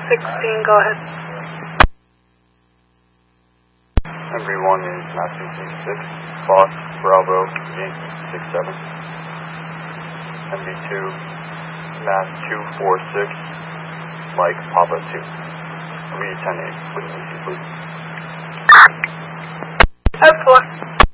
16, go ahead. MV1 is Matt 236, Fox, Bravo, Yankee 67. MV2, Matt 246, Mike, Papa 2. MV10-8, please, please. F4.